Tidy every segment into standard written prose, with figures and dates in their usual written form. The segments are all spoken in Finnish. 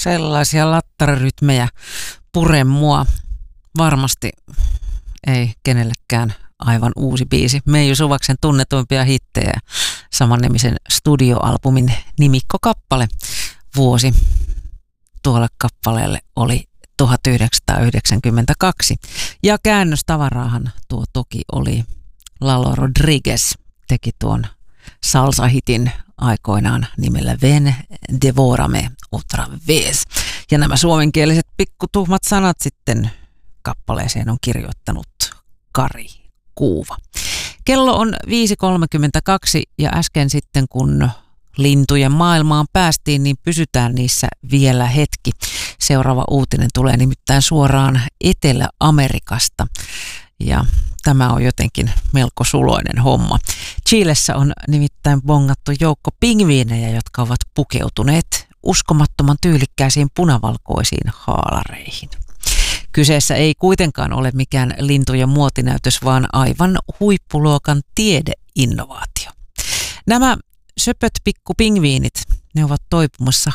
sellaisia lattarirytmejä pure mua. Varmasti ei kenellekään aivan uusi biisi. Meiju Suvaksen tunnetuimpia hittejä. Samannimisen studioalbumin nimikkokappale. Vuosi tuolle kappaleelle oli 1992. Ja käännöstavaraahan tuo toki oli Lalo Rodriguez. Teki tuon salsa-hitin aikoinaan nimellä Ven Devorame otra vez. Ja nämä suomenkieliset pikkutuhmat sanat sitten kappaleeseen on kirjoittanut Kari Kuuva. Kello on 5.32 ja äsken sitten kun lintujen maailmaan päästiin, niin pysytään niissä vielä hetki. Seuraava uutinen tulee nimittäin suoraan Etelä-Amerikasta ja tämä on jotenkin melko suloinen homma. Chilessä on nimittäin bongattu joukko pingviinejä, jotka ovat pukeutuneet uskomattoman tyylikkäisiin punavalkoisiin haalareihin. Kyseessä ei kuitenkaan ole mikään lintujen muotinäytös, vaan aivan huippuluokan tiedeinnovaatio. Nämä söpöt pikkupingviinit, ne ovat toipumassa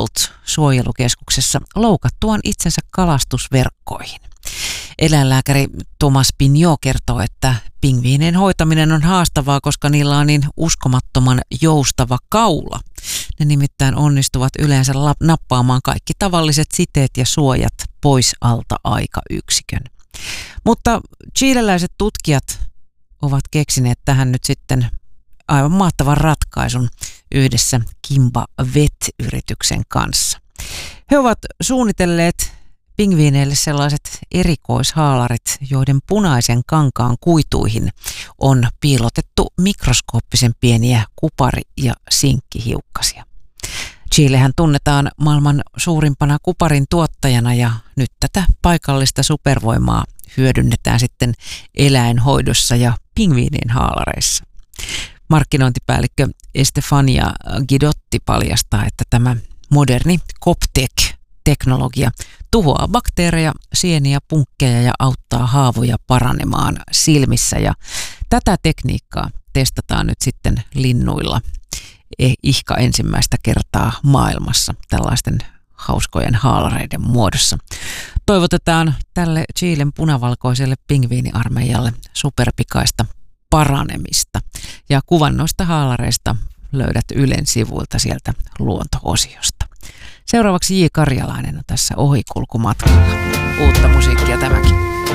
Humboldt-suojelukeskuksessa loukattuaan itsensä kalastusverkkoihin. Eläinlääkäri Thomas Pignot kertoo, että pingviinien hoitaminen on haastavaa, koska niillä on niin uskomattoman joustava kaula. Ne nimittäin onnistuvat yleensä nappaamaan kaikki tavalliset siteet ja suojat pois alta aikayksikön. Mutta chileläiset tutkijat ovat keksineet tähän nyt sitten aivan mahtavan ratkaisun yhdessä Kimba Vet-yrityksen kanssa. He ovat suunnitelleet pingviineille sellaiset erikoishaalarit, joiden punaisen kankaan kuituihin on piilotettu mikroskooppisen pieniä kupari- ja sinkkihiukkasia. Chilehän tunnetaan maailman suurimpana kuparin tuottajana ja nyt tätä paikallista supervoimaa hyödynnetään sitten eläinhoidossa ja pingviinien haalareissa. Markkinointipäällikkö Estefania Guidotti paljastaa, että tämä moderni Coptec-teknologia tuhoaa bakteereja, sieniä, punkkeja ja auttaa haavoja paranemaan silmissä. Ja tätä tekniikkaa testataan nyt sitten linnuilla ihka ensimmäistä kertaa maailmassa tällaisten hauskojen haalareiden muodossa. Toivotetaan tälle Chilen punavalkoiselle pingviiniarmeijalle superpikaista paranemista. Ja kuvan noista haalareista löydät Ylen sivuilta sieltä luonto-osiosta. Seuraavaksi J. Karjalainen on tässä ohikulkumatkalla. Uutta musiikkia tämäkin.